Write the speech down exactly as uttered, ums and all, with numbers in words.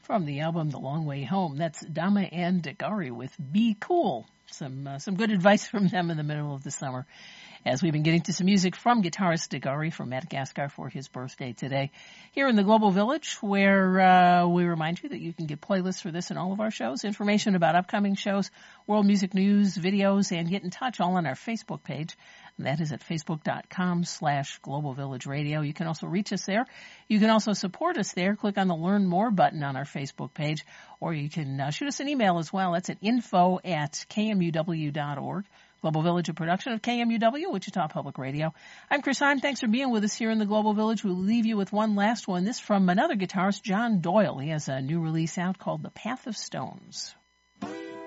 From the album The Long Way Home, that's Dama and Dagari with Be Cool. Some uh, some good advice from them in the middle of the summer. As we've been getting to some music from guitarist Dagari from Madagascar for his birthday today. Here in the Global Village, where uh, we remind you that you can get playlists for this and all of our shows, information about upcoming shows, world music news, videos, and get in touch all on our Facebook page. And that is at facebook.com slash Global Village Radio. You can also reach us there. You can also support us there. Click on the Learn More button on our Facebook page, or you can uh, shoot us an email as well. That's at info at kmuw dot org. Global Village, a production of K M U W, Wichita Public Radio. I'm Chris Heim. Thanks for being with us here in the Global Village. We'll leave you with one last one. This from another guitarist, John Doyle. He has a new release out called The Path of Stones.